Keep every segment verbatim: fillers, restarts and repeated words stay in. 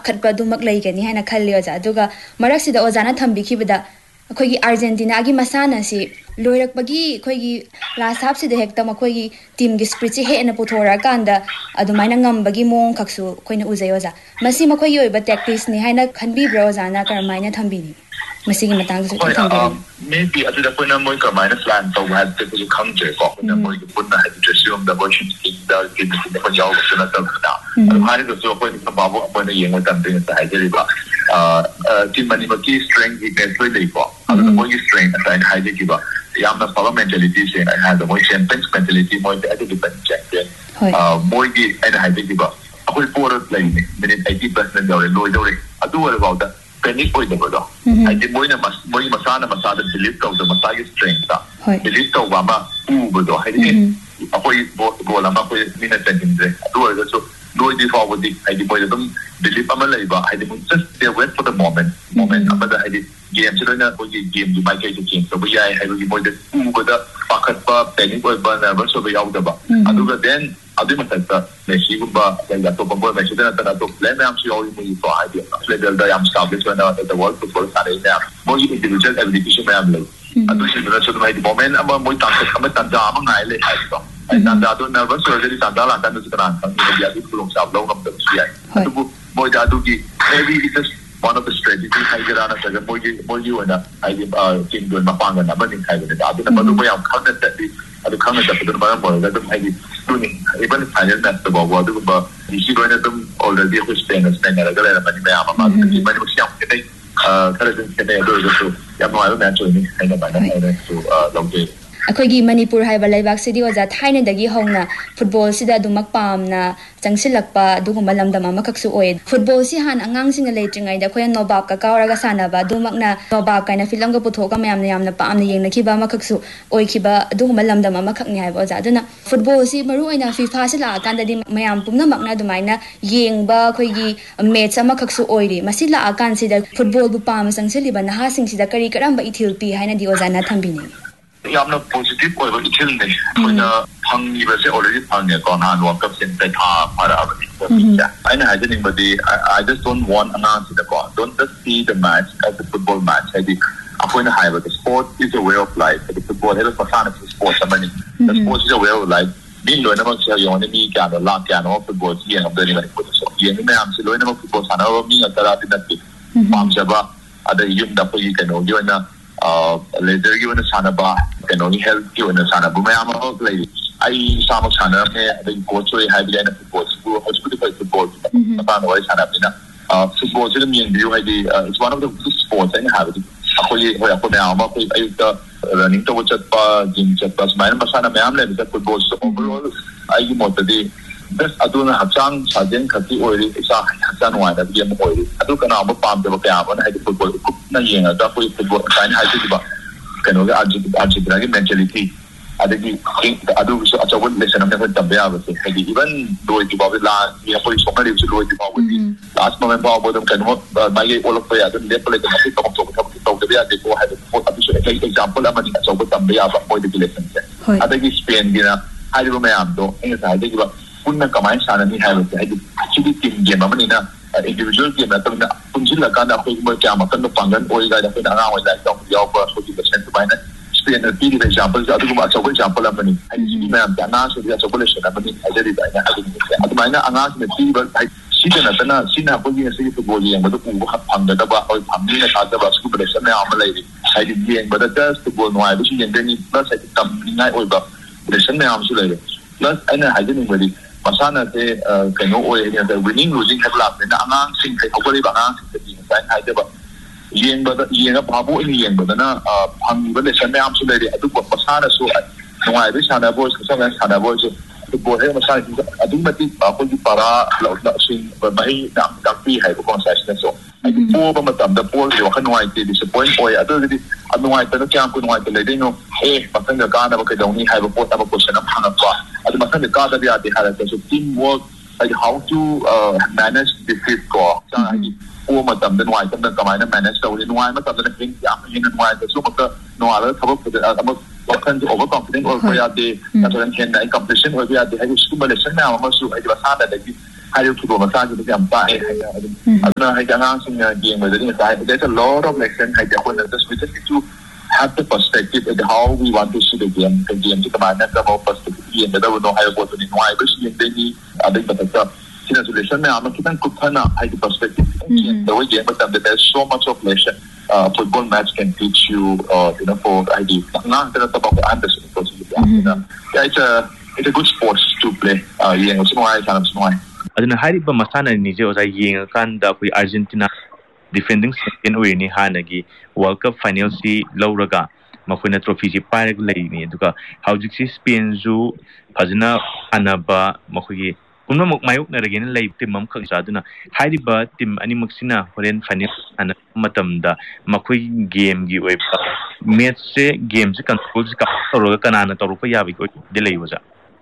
खटपा दुमक लैगनी हाइना खल्ले ओजा दुगा मरक्सिदा ओजाना थंबिखिबदा अखोगी अर्जेंटीना की मसाना से लोइरकपगी अखोगी लास्ट हाफ सिदा हेक्ता मखोगी टीम की स्पिरिट से हेना पुथोरा कांदा अदुमाइना ngambagi मोंग खक्सु खोइना उजै ओजा मसी मखोगी ओइबा टैक्टिक्स नि हाइना खनबिब्रो ओजाना करमाइना थंबिनी मसीगी मतंग सु थंबिनी maybe अदुदा कोइना मोइ करमाइना प्लान तौ हाद ते कुछ खंगजे को कोइना मोइ पुन्ना हाद ड्रेसियम the version team the team the को जाओ सना तबना हारि दो सो कोइना बाबो कोइना येंग तंबिन ता हाइजेरिबा a team money मकी strength weakness लोइ लेको अदुदा मोइ स्ट्रेंथ ता हाइजेकिबा यामना पावर मेंटालिटी से आई हैव द मोइ चैंपियंस मेंटालिटी मोइ द अदु डिपेंड चैंपियन अ मोइ गी आई हाइजेकिबा अखोइ पोर प्लेइंग मिनिट eighty percent दौरे लोइ दौरे अदु वर अबाउट द पेनिक ओइ दबो आई थिंक मोइना मोइ मसाना मसादा बिलीव तौ द मसागी स्ट्रेंथ ता बिलीव तौ वामा उबदो हाइदि अखोइ गोल अमा कोइ मिनिट टेन दे अदु वर सो लोइ दि फॉरवर्ड दि हाइदि मोइ दम बिलीव अमा लैबा हाइदि मोइ just they wait for the moment moment अमदा हाइदि game सिलोना कोइ गेम दि माइक के चेंज तो बया हाइदि मोइ द उबदा पाखतपा पेनिक ओइ बा नर्वस ओइ याउदबा अदुगा देन अदु मतता मेसी गुबा या तो बंबो मेसी दा ता तो प्ले में हमसी ओइ मोइ तो हाइदि लेवल दा हम establish one the world football सारे ने मोइ इंडिविजुअल एबिलिटी में हम ले अदु सिलोना सो माइ मोमेंट अमा मोइ तांक अमा तंजा अमा नाइ ले हाइदो तंजा दो नर्वस ओइ तंजा ला तंजा सुना तंजा या दि पुलों साब लो गम दम सिया अदु मोइ दा दु की maybe it is one of the strategies हाइजरा ना सगे मोइ मोइ वना हाइदि टीम दोन मपांग ना बनि हाइदि दा अदु मदु मोइ हम खन तदि अदु खन तदु मरा मोइ दा दम हाइदि दुनि even final match the ball अदु बा इसी गोने दम already को स्पेन स्पेन ना गले ना बनि मैं आमा मा दि मनि मुसियाम के दे अ कले दिन के दे अदु सो या नो आयो मैच होनी हाइना बाना हाइना सो लौजे अखोगी मणिपुर हाइबा लाइबाक सिदी ओजा थाइने दगी होना फुटबॉल सिदा दुमक पामना चंगसिलकपा दुगुम लमदम अमखक्सु ओय फुटबॉल सि हान अंगांग सिंग लेट्रिंगाइ दा खोय नोबाब का कावरागा सानाबा दुमकना नोबाब काइना फिल्म का पुथोका मयामना यामना पामना येंगनखिबा अमखक्सु ओयखिबा दुगुम लमदम अमखक्नि हाइबा ओजा दुना फुटबॉल सि मरु ओइना फीफा से ला कांदादि मयाम पुमना मकना दुमाइना येंगबा खोयगी मैच अमखक्सु ओइरि मसि ला कान सिदा फुटबॉल बु पाम संगसिलिबा नहा सिंग सिदा करी करamba इथिल पि हाइना दि ओजा ना थंबिनि यामना पॉजिटिव ओइबा इथिल ने खोइना फंगिबा से ऑलरेडी फंगे को हान वर्ल्ड कप से ते था फारा अबि आइना हाइजनिंग बडी I just don't want announce the gone don't just see the match as a football match हाइदि अखोइना हाइबा the sport is a way of life the football हेबा पसाना sport समनी the sport is a way of life बिन लोइना मक से योने मी क्या the ला क्या know football ये हम दनि मनि football सो ये मी हम से लोइना मक फुटबॉल साना मी अतरा दिनति पाम जबा अद युम द पई कनो योना लेजर की वजह सानबा कनो ही हेल्थ की वजह सानबा मैं आम हो ले आई सामक साना में अभी कोच हुए है भी ना फुटबॉल स्कूल हॉस्पिटल पर फुटबॉल पता नहीं साना भी ना फुटबॉल से मैं इंडिया है दी it's one of the sports and have Akoli हो या कोने आम कोई अयुक्ता रनिंग तो वो चप्पा जिम चप्पा स्माइल मसाना में आम ले भी फुटबॉल से ओवरऑल आई की मोटे दी बस अदुना हचांग साजेन खती ओइरि इसा हचान वादा भी हम ओइरि अदु कना अब पाम दे बका आवन है फुटबॉल कुना येंगा दा कोई फुटबॉल काइन हाइते दिबा कनो अर्जेंटीना अर्जेंटीना की मेंटालिटी अदगी अदु सो अचवन लेसन हमने को तबे आवसे है इवन दो की बाबे ला या कोई सोमरी से लो की बाबे लास्ट मोमेंट बाबे दम कनो माई ओल ऑफ या दम लेपले के मत तो तो तो तो दे या दे को है अदु सो एक एग्जांपल अमन अचवन तबे आबा कोई द लेसन से अदगी स्पेन गिना हाइबो में आम दो इन साइड की पुन्ना कमाई साननी है बस है एक्चुअली टीम गेम अमनी ना इंडिविजुअल गेम ना तमना पुंजिल लगा ना कोई म क्या मकन पांगन ओइ गा ना ना ओइ ला तो याव पर forty percent बाइना स्पेन दी दी एग्जांपल अदु को अच्छा एग्जांपल अमनी है जी मैं हम जाना सो दिया सब लेशन अमनी है जे बाइना अदु माइना अंगा में ती बर सीना ना तना सीना कोई ऐसे तो बोल ये मतलब को फंग दबा और फंगी ना था दबा स्कूल लेशन में आम ले है जी ये बट जस्ट बोल नो है बिशी जेंदनी प्लस है तम निना ओइ बा लेशन में आम से ले प्लस एना हाइजेनिक बड़ी मसाना से कनो ओए ने द विनिंग लूजिंग है लाप ने अंगांग सिंग है ओबरी अंगांग सिंग की साइन हाइदे बा येंग बद येंग बाबू इन येंग बदना फंगी बद लेसन में आम से ले अदु मसाना सो नोआइ बे साना बॉयज को सब साना बॉयज तो बोले मसाना अदु मति बापू की पारा लौट सिंग बही नाम काफी है को कॉन्सेशन सो आई पो ब मतम द पोल जो खनोआइ ते डिसअपॉइंट ओए अदु दी अनोआइ त क्या को नोआइ त ले देनो ए पसंद का ना बके दौनी है पोत अब क्वेश्चन अब हंग पा अदु मसन का द या दे हारा so team work like how to uh, manage defeat को चाहे वो मतलब द नोआइ त कमाइना मैनेज तौरी नोआइ मतलब द थिंग या हिन नोआइ त सो मत नोआला थबक अब वखन जो ओवर कॉन्फिडेंट और या दे मतलब हेन नाइ कंपटीशन हो या दे है स्कूल लेसन में हम सु है बसादा दे high football massage to jump by I don't know how announcing a game with the inside. There's a lot of lessons I just we just need to have the perspective of how we want to see the game. The game to command that about perspective and whether we know how to go to the why which game they need I think but the solution now I'm keeping kupana high perspective the way game but there's so much of lesson uh football match can teach you uh you know for idea not that about Anderson yeah it's a it's a good sport to play uh yeah what's more I kind of aduna hariba masana ni je oza yeng kan da kui Argentina defending champion oini hanagi World Cup final si lawraga makhuna trophy si park lei ni duka howjik si Spain zu fazna anaba makhugi kunma mok mayuk na regen lei timam khang sa aduna hariba tim ani maksina horen final ana matam da makhui game gi oi match se game se control ka toroga kanana toru pa yabi ko delay waza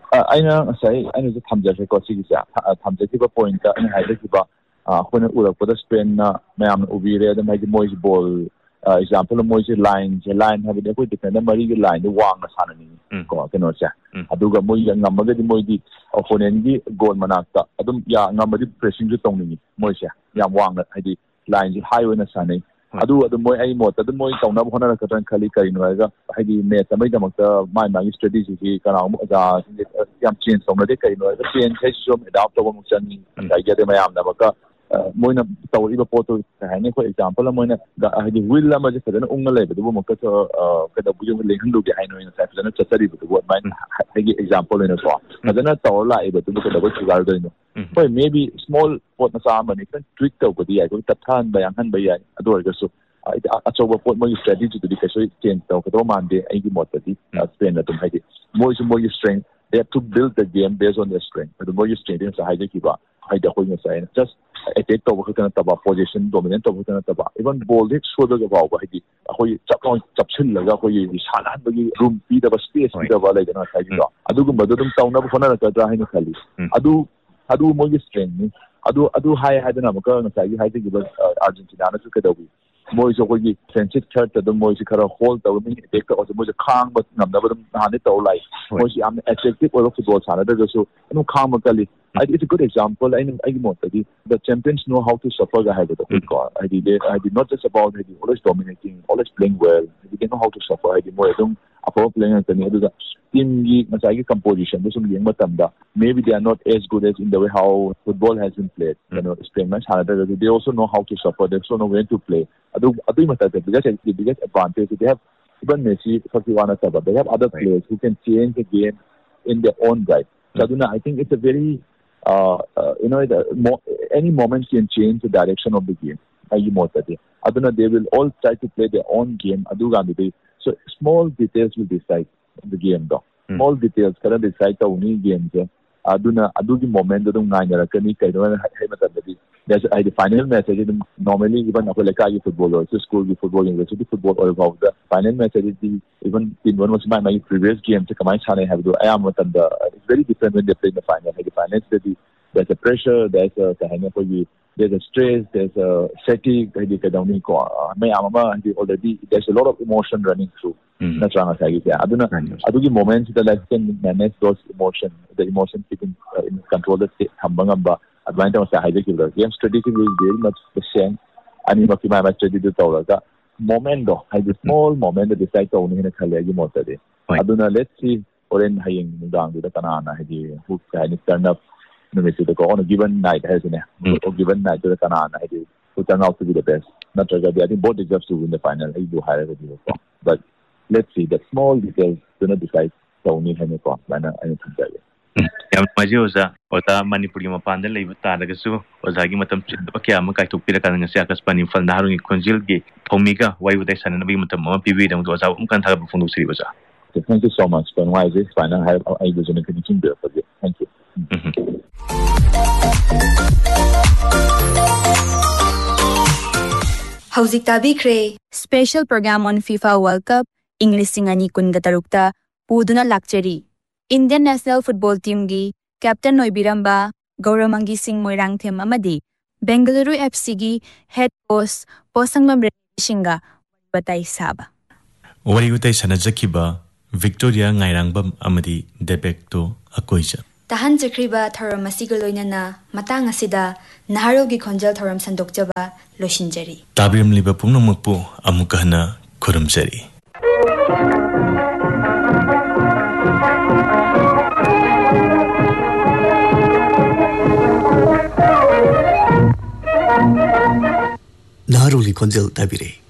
aina sai aina je thamja ko si ja thamja ki ba point ka ani haide ki ba khona ura ko da Spain na mayam ubire da mai moi ball example moi line je line ha de ko defender mari gi line wang na sanani ko keno cha aduga moi ngam ga di moi di opponent gi goal manakta adum ya ngam di pressing ju tong ni moi cha ya wang na haidi line ji high na sanai adu adu moi ai mot adu moi tong na khona ka tan khali kai no ga haidi match mai da mak mai mai strategy ki kana mu ga yam change tong na de kai no ga change hai so adapt to mu chan ga ga de mai am na ba moi na taw iba photo ha ne for example moi na haidi will la ma je kada ung le ba du mo ka ka da bu ju le handu ge hai no na sa na chatari bu du mai haidi example ne so kada na taw la iba du ka da bu gar do no but maybe small pot na sa ma ni kan tweak to ko di ai ko ta than ba yang han ba ya adu ga so a so pot mo strategy to di ka so change to ko do man de ai gi mot di Spain na tum haidi moi so moi strength they have to build the game based on their strength but the more you strength is haidi ki ba haida ko ni sa just attack to ko kana ta ba position dominant to ko kana ta ba even ball hit so da ba ba haidi ko chap ko chap chin la ga ko yi salan ba gi room bi da ba space bi da ba la ga sa ji da adu ko ba dum taw na ko na ka ta hai ni khali adu adu mo gi strength ni adu adu hai hai da na ko na sa gi hai gi ba Argentina na su ka da wi mo so ko gi sensitive third da mo si khara hold da mi attack ko so mo je khang ba ngam da ba na ni to lai mo si am effective or football sa na da so no khang ma kali it's a good example. I I the champions know how to suffer the head of the football. I did I did not just about I did always dominating, always playing well. They know how to suffer. I did more them apart playing and the team gi masagi composition. This young matanda. Maybe they are not as good as in the way how football has been played. You know, Spain match. They also know how to suffer. They also know when to play. Adu adu matanda. The biggest the biggest advantage they have. Even Messi, they have other players who can change the game in their own right. So I think it's a very Uh, uh, you know, the, mo any moment can change the direction of the game. Aduna, they will all try to play their own game. So small details will decide the game. Though. Mm. Small details can decide the only game. Aduna, adugi moment the nine kani kaino there's a final message normally even a like football or school football university football or about the final message is the even in one was my, my previous game to come I have to I am with the it's very different when they play in the final like the finals there's a pressure there's a there's a stress there's a fatigue already there's a lot of emotion running through that's why I say yeah aduna adugi moments that like can manage those emotions the emotion keeping uh, in control the hambanga advantage of the high killer game strategy is very much the same and you know my match strategy to the moment though I the small moment that decide to only in a college motor day aduna let's see or in haying down with the kanana who can turn up no me to go on a given night has in a given night to the kanana who turn out to be the best not really I think both deserve to win the final I do higher than but let's see the small details do not decide to only have a point and anything like yam maji oza ota manipuri mapanda leiba taragasu ozagi matam chidba kya ma kai tupira kan ngasi akas pani fal na harungi konjil ge thomiga wai udai sanana bi matam ma pibi dang oza um kan thaga fundu sri baza thank you so much for why this final have I was in a condition there for you thank you Hauzik tabi kre special program on FIFA World Cup English singani kun gatarukta puduna lakcheri Indian National Football Team gi Captain Noibiramba Gauramangi Singh Moirang Them amadi Bengaluru F C gi head coach Posangmam Shinga batai saba Wari utai sanajakiba Victoria Ngairangbam amadi Debekto Akoija tahan jakriba thoram asiga loinana matang asida naharogi khonjal thoram sandokjaba loishinjari tabiram liba pungnamakpu amukahna khurumjari naharogi khonjal tabire